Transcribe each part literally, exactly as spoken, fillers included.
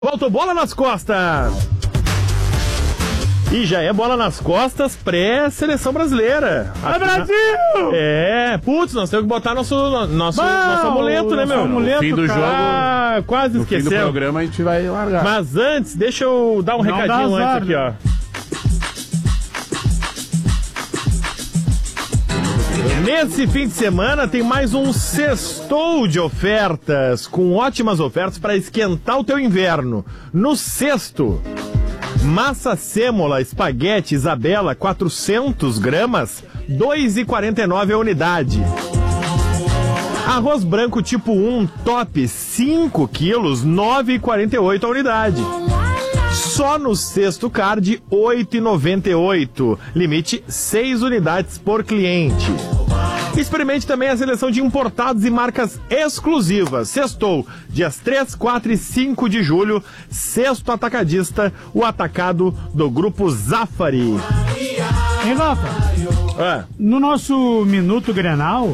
Voltou bola nas costas. E já é bola nas costas pré-seleção brasileira. É Brasil! É, putz, nós temos que botar nosso, nosso, nosso amuleto, né, meu? Amuleto, no fim do cara. jogo, Ah, quase no fim do esqueceu. programa a gente vai largar. Mas antes, deixa eu dar um Não recadinho dá azar, antes aqui, ó. Nesse fim de semana tem mais um sextou de ofertas, com ótimas ofertas para esquentar o teu inverno. No sexto, massa sêmola espaguete Isabela quatrocentos gramas, dois reais e quarenta e nove centavos a unidade. Arroz branco tipo um top cinco quilos, nove reais e quarenta e oito centavos a unidade. Só no sexto card, oito reais e noventa e oito centavos. Limite seis unidades por cliente. Experimente também a seleção de importados e marcas exclusivas. Sextou, dias três, quatro e cinco de julho. Sexto Atacadista, o atacado do Grupo Zafari. Hein, Rafa? É. No nosso Minuto Grenal,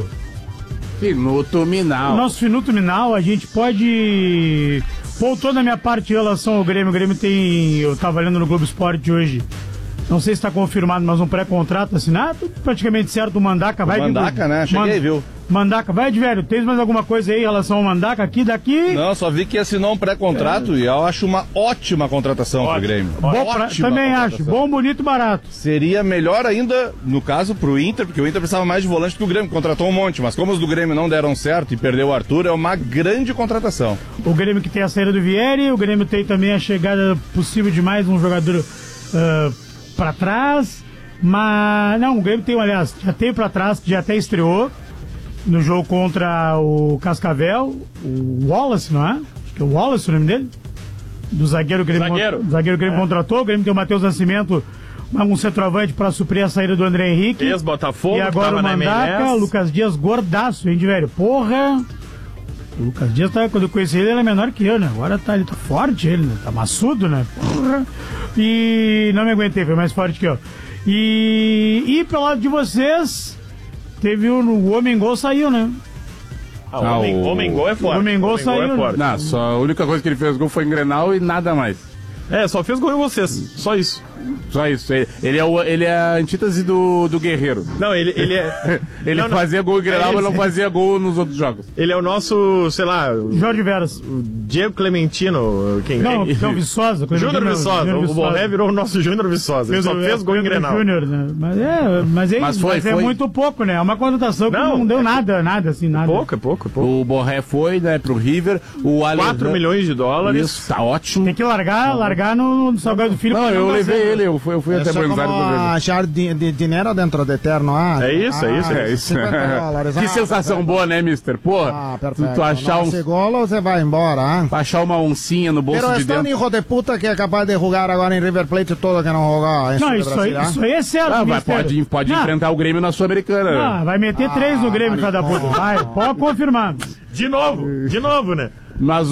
Minuto Minal. no nosso Minuto Minal, a gente pode pôr toda a minha parte em relação ao Grêmio. O Grêmio tem, eu tava lendo no Globo Esporte hoje, não sei se está confirmado, mas um pré-contrato assinado, praticamente certo, o Mandaca vai... Mandaca, né? Cheguei, Man... viu? Mandaca, vai de velho, tens mais alguma coisa aí em relação ao Mandaca aqui, daqui? Não, só vi que assinou um pré-contrato é. e eu acho uma ótima contratação Ótimo. pro Grêmio. Bom pra... Ótima Também acho, contratação. bom, bonito, barato. Seria melhor ainda, no caso, pro Inter, porque o Inter precisava mais de volante que o Grêmio, contratou um monte, mas como os do Grêmio não deram certo e perdeu o Arthur, é uma grande contratação. O Grêmio que tem a saída do Vieri, o Grêmio tem também a chegada possível de mais um jogador uh, pra trás, mas não, o Grêmio tem, aliás, já tem pra trás, que já até estreou no jogo contra o Cascavel, o Wallace, não é? Acho que é o Wallace o nome dele? Do zagueiro Grêmio. Zagueiro. Do zagueiro Grêmio é. contratou, o Grêmio tem o Matheus Nascimento, um centroavante pra suprir a saída do André Henrique. Ex-Botafogo, E agora o Mandaca, Lucas Dias gordaço, hein, de velho? Porra! O Lucas Dias, tá, quando eu conheci ele, ele era menor que eu, né? Agora tá, ele tá forte, ele, né? Tá maçudo, né? Porra! E não me aguentei, foi mais forte que eu. E, e pelo lado de vocês, teve o, o Homem Gol saiu, né? Ah, o homem, Ah, o... homem gol é forte. O Homem Gol Homem gol saiu, é forte. Não, só a única coisa que ele fez gol foi em Grenal e nada mais. É, só fez gol em vocês, só isso. Só isso. Ele, ele, é, o, ele é a antítese do, do Guerreiro. Não, ele, ele é... Ele não, não. fazia gol em Grenal, É mas não esse. fazia gol nos outros jogos. Ele é o nosso, sei lá, o Jorge Veras. Diego Clementino, quem Não, quem- não, Viçosa. Júnior Viçosa, o Borré virou o nosso Júnior Viçosa, ele só fez gol em Grenal. Júnior, né? Mas é, mas é, Mas foi, mas é foi. muito pouco, né? É uma contratação que Não, não deu é nada, nada assim, nada. Pouco, é pouco, é pouco. O Borré foi, né, pro River. O quatro Alejandro... milhões de dólares. Isso, tá ótimo. Tem que largar, largar no, no Salgado Filho. Não, pra eu dar levei certo. ele, eu fui, eu fui até Eso es Buenos Aires como com ele. achar di- di- dinero dentro de eterno. Ah, É isso, é isso, ah, É isso. cinquenta dólares. Que Ah, sensação perfeito. boa, né, mister? Porra, Ah, tu, perfeito. tu achar, Não um, hace gol, você vai embora. Ah. achar uma oncinha no bolso Pero de está um dentro. hijo de puta que é capaz de jogar agora em River Plate todo que não jogou. Não, isso aí, isso aí é certo, Ah, vai, mister. pode pode Não, enfrentar o Grêmio na Sul-Americana. não, vai meter três no Grêmio, cada puta. Vai, pode confirmar. De novo, de novo, né? Mas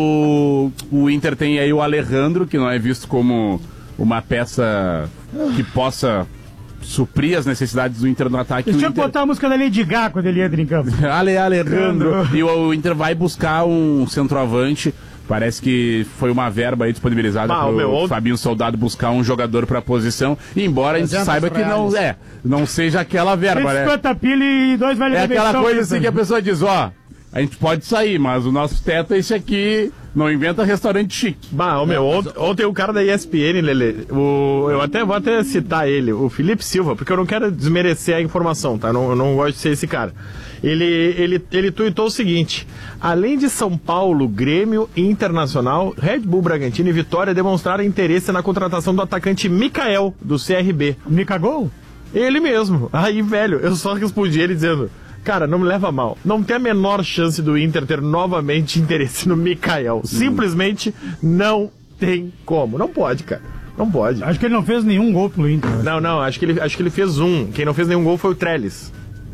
o, o Inter tem aí o Alejandro, que não é visto como uma peça que possa suprir as necessidades do Inter no ataque. Deixa O eu Inter... botar a música da Lady Gaga quando ele entra em campo. Ale Alejandro. E o, o Inter vai buscar um centroavante. Parece que foi uma verba aí disponibilizada Ah, para o meu outro- Fabinho Soldado buscar um jogador para a posição. Embora a gente trezentos saiba que não é, não seja aquela verba, né? cento e cinquenta pila e dois vale É refeição, aquela coisa mister. assim que a pessoa diz, ó, a gente pode sair, mas o nosso teto é esse aqui, não inventa restaurante chique. Bah, ô, meu, ontem, ontem o cara da E S P N, Lele, o, eu até vou até citar ele, o Felipe Silva, porque eu não quero desmerecer a informação, tá? Eu não, eu não gosto de ser esse cara. Ele, ele, ele tuitou o seguinte: além de São Paulo, Grêmio e Internacional, Red Bull Bragantino e Vitória demonstraram interesse na contratação do atacante Mikael, do C R B. Me cagou? Ele mesmo. Aí, velho, eu só respondi ele dizendo: cara, não me leva mal. Não tem a menor chance do Inter ter novamente interesse no Mikael. Simplesmente não tem como. Não pode, cara. Não pode. Acho que ele não fez nenhum gol pro Inter. Não, não, acho que ele, acho que ele fez um. Quem não fez nenhum gol foi o Trellis.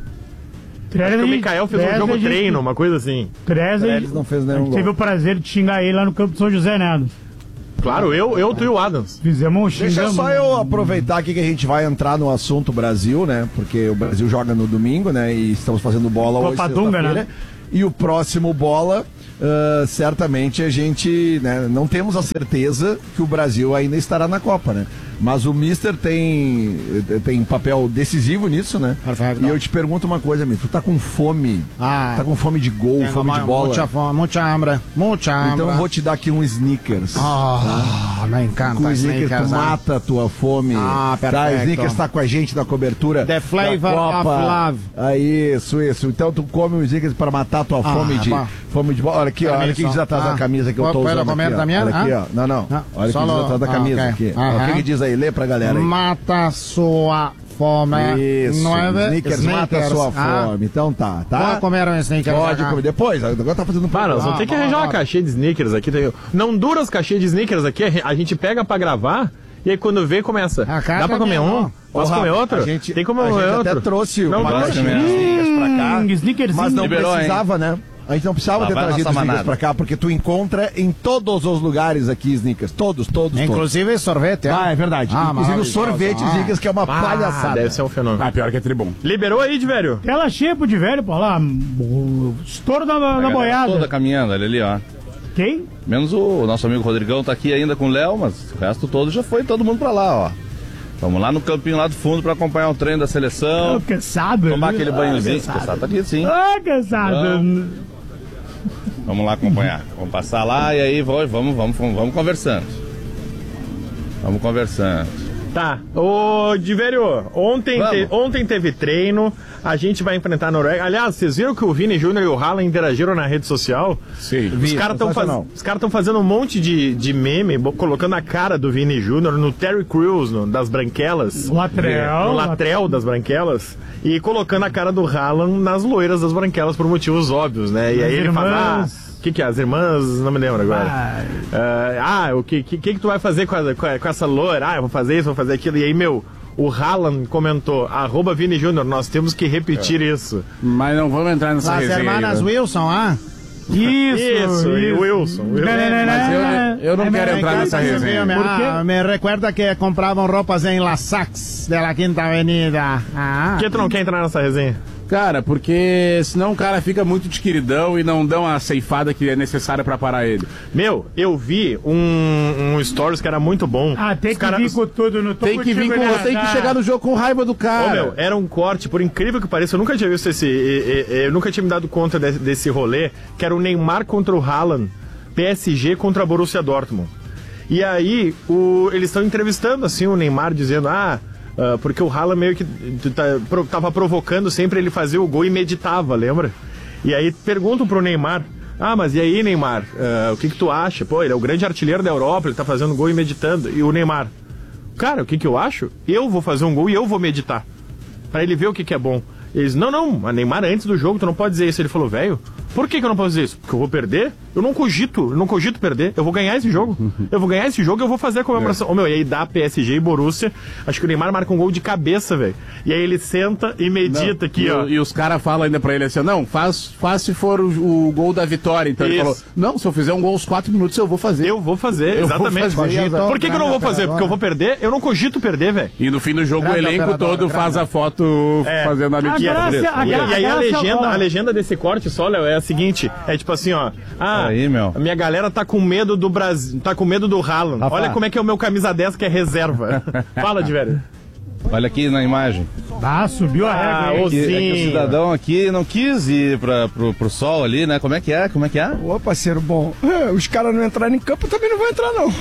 Acho que o Mikael fez um jogo treino, uma coisa assim. Treze, Trellis não fez nenhum a gente gol. teve o prazer de xingar ele lá no campo de São José, né? Claro, eu, eu, tu e o Adams. Fizemos um Deixa xingamos. só eu aproveitar aqui que a gente vai entrar no assunto Brasil, né? Porque o Brasil joga no domingo, né? E estamos fazendo bola hoje, Copa Dunga, sexta-feira. né? E o próximo bola uh, certamente a gente, né, não temos a certeza que o Brasil ainda estará na Copa, né? Mas o Mister tem, tem um papel decisivo nisso, né? Perfeito. E eu te pergunto uma coisa, amigo, tu tá com fome? Ah, tá com fome de gol, tenho fome de bola? Mucha fome, mucha hambre, mucha hambre. Então eu vou te dar aqui um Snickers. Oh, me encanta Com o Snickers, Snickers, tu né? mata a tua fome. Ah, tá, perfeito. Snickers tá com a gente na cobertura The flavor da Copa. of love. Aí, isso, isso. Então tu come um Snickers para matar a tua Ah, fome de bom. fome de bola. Olha aqui, ó, olha aqui que diz atrás Ah. da camisa que eu tô Pode usando comer aqui, ó. também? Olha aqui, Ah? ó. Não, não. Ah, Olha o que só diz atrás da ah, camisa ok. aqui. Ó, o Aham. que, que diz aí? Lê pra galera aí. Mata sua fome. Isso, Nueve Snickers, mata a sua Ah, fome. Então tá, tá? Vou comer um Snickers. Pode ah. comer. Depois, agora tá fazendo um Para, nós programa. vamos ter que Ah, arranjar uma bora. caixinha de sneakers aqui. Tem... Não dura as caixinhas de sneakers aqui, a gente pega pra gravar e aí quando vê começa. A caixa Dá pra comer é um? bom. Posso Ô, comer Rafa, outro? A gente, Tem como a comer gente outro? até trouxe Não, uma gosto. caixinha de Snickers pra cá. Hum, Snickerzinho. Mas não Liberou, hein? precisava, né? A gente não precisava Lá ter vai trazido nossa Snickers manada. pra cá, porque tu encontra em todos os lugares aqui Snickers. Todos, todos, todos. Inclusive sorvete. Ah, é verdade. Ah, Inclusive o maravilhoso. sorvete Ah. Snickers, que é uma Ah, palhaçada. deve ser um fenômeno. Ah, pior que é tribom. Liberou aí, de velho? Tela cheia pro de velho, pô, lá. O estouro da, da Toda boiada. caminhando, olha ali, ó. Quem? Menos o nosso amigo Rodrigão tá aqui ainda com o Léo, mas o resto todo já foi todo mundo pra lá, ó. Vamos lá no campinho lá do fundo pra acompanhar o treino da seleção. Ô, cansado. Tomar aquele Ah, banhozinho. cansado. Cansado tá aqui sim. Ah, cansado. Não. Vamos lá acompanhar. Vamos passar lá e aí vamos, vamos, vamos, vamos conversando. Vamos conversando. Tá. Ô, de velho, ontem, Vamos. te- ontem teve treino, a gente vai enfrentar a Noruega. Aliás, vocês viram que o Vini Júnior e o Haaland interagiram na rede social? Sim. Os caras estão faz... sensacional. Os caras estão fazendo um monte de, de meme, bo- colocando a cara do Vini Júnior no Terry Crews, no, das Branquelas. Latrel. No latrel das Branquelas. E colocando a cara do Haaland nas loiras das Branquelas por motivos óbvios, né? E aí As ele fala... irmãs. Ah, o que que é? As irmãs? Não me lembro agora. Ah. Ah, ah, o que, que que tu vai fazer com, a- com, a- com essa loira? Ah, eu vou fazer isso, vou fazer aquilo. E aí, meu, o Haaland comentou, arroba Vini Júnior, nós temos que repetir isso. Mas não vamos entrar nessa Las resenha aí, hermanas né? Wilson, ah? Isso, Isso, e o Wilson. Não, não, não, Mas não. eu, eu não É, quero mas- entrar nessa Esse resenha. filme, Por quê? ah, me recuerda que compravam roupas em La Sax, de la Quinta Avenida. Ah. Por que tu não quer entrar nessa resenha? Cara, porque senão o cara fica muito de queridão e não dão a ceifada que é necessária pra parar ele. Meu, eu vi um, um stories que era muito bom. Ah, tem Os que caras- vir com tudo no Tem que vir com, tem que chegar no jogo com raiva do Ô, cara. meu, era um corte, por incrível que pareça, eu nunca tinha visto esse. e- e- Eu nunca tinha me dado conta de- desse rolê, que era o Neymar contra o Haaland, P S G contra a Borussia Dortmund. E aí, o- eles estão entrevistando assim o Neymar, dizendo, ah. ah, porque o Haaland meio que tá- pro- tava provocando sempre ele fazer o gol e meditava, lembra? E aí perguntam pro Neymar, ah, mas e aí, Neymar, ah, o que que tu acha? Pô, ele é o grande artilheiro da Europa, ele tá fazendo gol e meditando. E o Neymar, cara, o que que eu acho? Eu vou fazer um gol e eu vou meditar. Pra ele ver o que que é bom. Eles, não, não, a Neymar antes do jogo, tu não pode dizer isso. Ele falou, velho, por que que eu não posso dizer isso? Porque eu vou perder? Eu não cogito, eu não cogito perder. Eu vou ganhar esse jogo. Eu vou ganhar esse jogo e eu vou fazer a comemoração. Ô, meu, e aí dá P S G e Borussia. Acho que o Neymar marca um gol de cabeça, velho. E aí ele senta e medita aqui, e, ó. o- e os caras falam ainda pra ele assim, não, faz, faz se for o, o gol da vitória. Então ele Isso. falou, não, se eu fizer um gol aos quatro minutos eu vou fazer. Eu vou fazer, Eu vou exatamente. fazer. Por que que eu não vou fazer? Porque eu vou perder? Eu não cogito perder, velho. E no fim do jogo Grande o elenco operadora, todo grande. faz a foto É. fazendo a A mentira. graça- preto. a E, gra- e aí a graça- legenda, ó. a legenda desse corte só, Léo, é a seguinte, é tipo assim, ó. Ah, Aí, meu. a minha galera tá com medo do Brasil, tá com medo do Haaland. Rafa. Olha como é que é o meu camisa dez que é reserva. Fala, de velho. Olha aqui na imagem. Ah, subiu a Ah, régua, hein? ô, Que, é que o Sim. cidadão aqui não quis ir pra, pro, pro sol ali, né? Como é que é? Como é que é? Ô, parceiro, bom, é, os caras não entrarem em campo, eu também não vou entrar, não.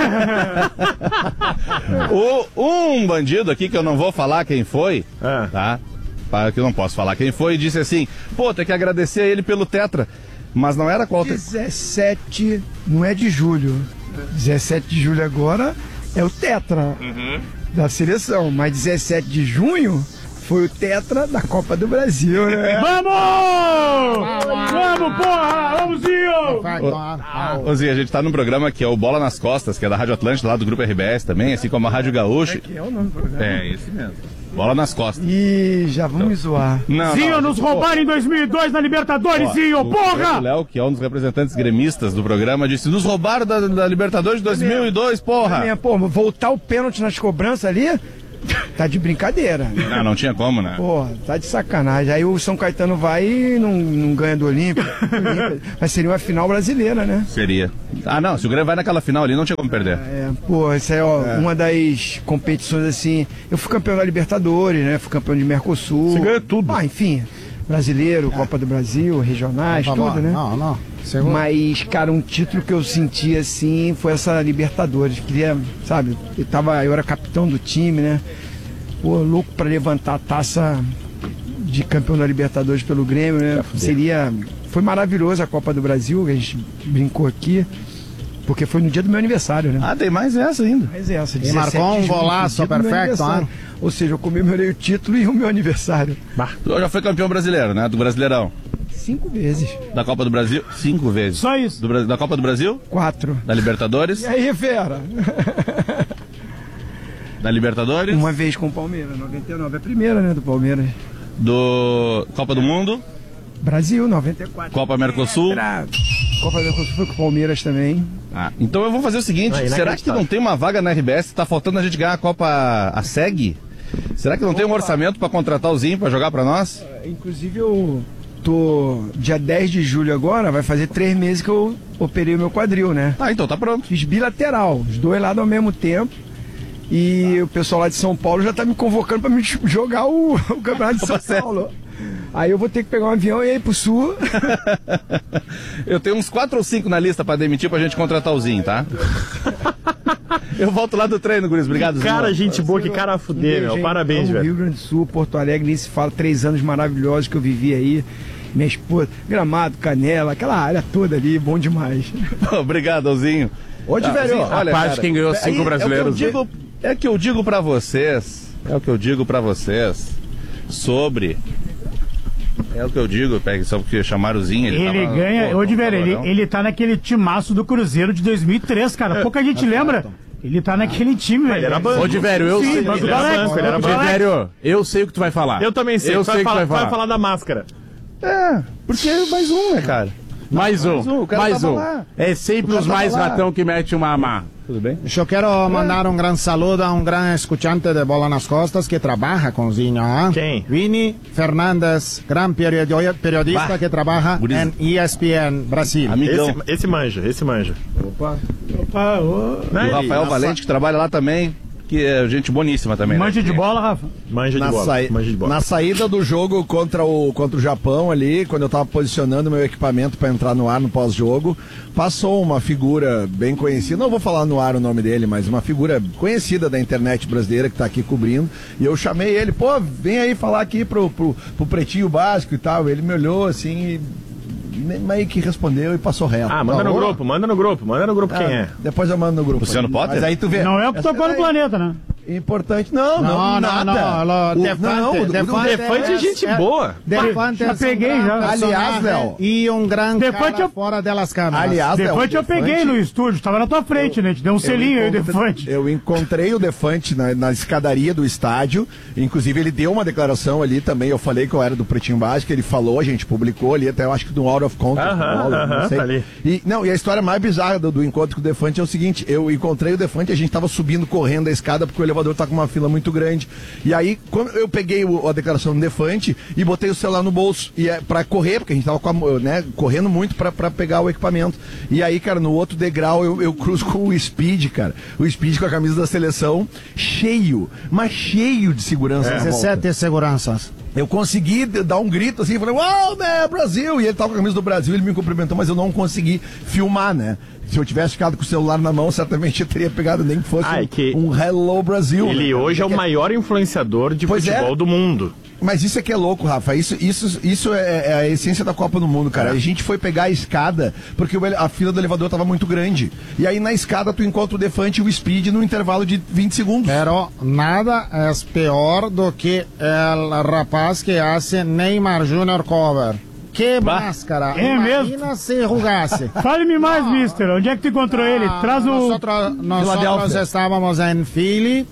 O, um bandido aqui, que eu não vou falar quem foi, Ah. tá? Para que eu não posso falar quem foi, disse assim, pô, tem que agradecer a ele pelo tetra. Mas não era qual tetra. dezessete, não é de julho. dezessete de julho agora é o tetra da seleção, mas dezessete de junho foi o tetra da Copa do Brasil, né? Vamos! Vamos, porra! Vamos, Zinho! Ô, Zinho, a gente tá num programa que é o Bola nas Costas, que é da Rádio Atlântida, lá do Grupo R B S também, assim como a Rádio Gaúcha. Que é o nome do programa. É, esse mesmo. Bola nas Costas. Ih, já vamos me zoar. Não, Zinho, não, nos pô, roubaram em dois mil e dois na Libertadores, ó, Zinho, o- porra! O Léo, que é um dos representantes gremistas do programa, disse, nos roubaram da, da Libertadores de dois mil e dois, porra! Minha, pô, voltar o pênalti nas cobranças ali, Tá de brincadeira. Não, não tinha como, né? Pô, tá de sacanagem. Aí o São Caetano vai e não, não ganha do Olímpia. Mas seria uma final brasileira, né? Seria. Ah, não, se o Grêmio vai naquela final ali, não tinha como perder. É, pô, isso aí, ó, uma das competições assim. Eu fui campeão da Libertadores, né? Fui campeão de Mercosul. Você ganha tudo. Ah, enfim. Brasileiro, Copa do Brasil, regionais, tudo, né? Não, não. Segundo. Mas, cara, um título que eu senti assim foi essa Libertadores. Queria, sabe, eu, tava, eu era capitão do time, né? Pô, louco pra levantar a taça de campeão da Libertadores pelo Grêmio, né? Seria. Foi maravilhoso a Copa do Brasil, que a gente brincou aqui. Porque foi no dia do meu aniversário, né? Ah, tem mais essa ainda. Mas essa, E marcou um golaço perfeito, né? Ou seja, eu comemorei o título e o meu aniversário. Tu já foi campeão brasileiro, né? Do Brasileirão. Cinco vezes. Da Copa do Brasil, cinco vezes. Só isso. Do, Bra- da Copa do Brasil, Quatro. da Libertadores, E aí, fera? da Libertadores, Uma vez com o Palmeiras, noventa e nove. É a primeira, né, do Palmeiras. do Copa do Mundo, Brasil, noventa e quatro. Copa Mercosul. Era- Copa do Mercosul foi com o Palmeiras também. Ah, então eu vou fazer o seguinte, Ah, será que inacreditável. não tem uma vaga na R B S? Tá faltando a gente ganhar a Copa a SEG? Será que não tem um orçamento pra contratar o Zinho pra jogar pra nós? Inclusive, eu tô dia dez de julho agora, vai fazer três meses que eu operei o meu quadril, né? Ah, então tá pronto. Fiz bilateral, os dois lados ao mesmo tempo. E o pessoal lá de São Paulo já tá me convocando pra me jogar o, o Campeonato de São Certo. Paulo. Aí eu vou ter que pegar um avião e ir pro sul. Eu tenho uns quatro ou cinco na lista pra demitir pra gente contratar o Zinho, tá? Eu volto lá do treino, Guris. Obrigado, Zinho. Cara, gente boa, que cara a fuder, meu. Gente, Parabéns, amo velho. Rio Grande do Sul, Porto Alegre, nem se fala, três anos maravilhosos que eu vivi aí. Minha esposa, Gramado, Canela, aquela área toda ali, bom demais. Obrigado, Zinho. Hoje, Ah, velho, Zinho, A parte quem ganhou cinco aí, brasileiros. É o, que eu digo, é que eu digo pra vocês, é o que eu digo pra vocês sobre... É o que eu digo, Peg, só porque chamaram o Zinho. Ele, Ele tava, ganha, pô, ô, de velho, ele, não. ele tá naquele timaço do Cruzeiro de dois mil e três, cara. Pouca gente lembra. Ele tá naquele time, velho. Ele era banco. Ô, de velho, eu Sim, sei. banco ele do era Alex, banco, ele era banco do De Alex. velho, eu sei o que tu vai falar. Eu também sei. Eu tu sei vai, o que tu falar, vai vai falar. falar da máscara. É, porque é mais um, né, cara? Mais um, Mais um, o cara mais tava um. lá. É sempre O os cara mais tava lá. ratão que mete uma amarra. Tudo bem? Eu quero mandar um grande saludo a um grande escutante de Bola nas Costas que trabalha com o Zinho. ¿eh? Quem? Vini Fernandes, gran periodi- periodista Bah. que trabalha Guriz. em E S P N Brasil. Amigão. Esse, esse manja, esse manja. Opa. Opa, ô, Né, O ele- Rafael Valente, que trabalha lá também, que é gente boníssima também. manja né? de bola, Rafa. Manja de Na, bola. saí- Manja de bola. na saída do jogo contra o, contra o Japão ali, quando eu tava posicionando meu equipamento para entrar no ar no pós-jogo, passou uma figura bem conhecida, não vou falar no ar o nome dele, mas uma figura conhecida da internet brasileira que tá aqui cobrindo, e eu chamei ele, pô, vem aí falar aqui pro, pro, pro Pretinho Básico e tal, ele me olhou assim e meio que respondeu e passou reto. Ah, manda no Falou. grupo, manda no grupo, manda no grupo quem é. Depois eu mando no grupo. Luciano aí. Potter? Mas aí tu vê. Não é o que Essa tocou no daí- planeta, né? Importante. Não, não, Não, não, nada. não, não, O- Defante, não, o- o- Defante Defante é gente boa. Defante Já é um peguei, gran já. personagem Aliás, Léo. E um grande Defante cara eu- fora delas câmeras. Aliás, Léo, Defante eu Defante- peguei no estúdio, tava na tua frente, né? Te deu um selinho aí, encontre- Defante. Eu encontrei o Defante na, na escadaria do estádio. Inclusive, ele deu uma declaração ali também. Eu falei que eu era do Pretinho Básico. Ele falou, a gente publicou ali, até eu acho que no Out of Context. Aham, no Out, não aham, sei. tá ali. E, não, e a história mais bizarra do, do encontro com o Defante é o seguinte: eu encontrei o Defante, a gente tava subindo, correndo a escada, porque o elevador tá com uma fila muito grande. E aí, quando eu peguei o- a declaração do Defante e botei o celular no bolso. E é pra correr, porque a gente tava com a- né, correndo muito pra, pra pegar o equipamento. E aí, cara, no outro degrau eu, eu cruzo com o Speed, cara. O Speed com a camisa da seleção, cheio, mas cheio de segurança. na volta. dezessete seguranças. Eu consegui d- dar um grito assim, falei, uau, né, Brasil! E ele tava com a camisa do Brasil, ele me cumprimentou, mas eu não consegui filmar, né? Se eu tivesse ficado com o celular na mão, certamente eu teria pegado nem que fosse Ah, é um, que um Hello Brasil. Ele né? hoje é o Porque- maior influenciador de Pois é. futebol do mundo. Mas isso é que é louco, Rafa. Isso, isso, isso é, é a essência da Copa do Mundo, cara. A gente foi pegar a escada porque o ele- a fila do elevador tava muito grande. E aí na escada tu encontra o Defante e o Speed no intervalo de vinte segundos. Pero nada é pior do que o rapaz que hace Neymar Júnior cover. Que máscara! É Imagina se rugasse. Fale-me mais, mister. Onde é que tu encontrou ele? Traz o. Nosotros, nosotros Filadélfia. estábamos en Philly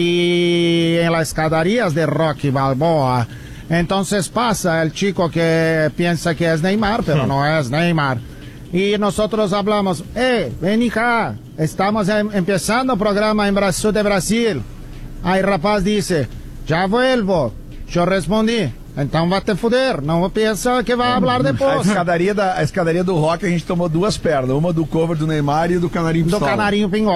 y en las escadarias de Rocky Balboa. Entonces pasa el chico que piensa que es Neymar, pero no es Neymar. Y nosotros hablamos, eh, ven acá, estamos em- empezando el programa en Brasil de Brasil. Aí o rapaz disse, já vuelvo. Eu respondi, então vai te fuder, não pensa que vai falar A depois. escadaria, da, a escadaria do rock a gente tomou duas pernas, uma do cover do Neymar e do Canarinho Do Pistola. canarinho pinguim.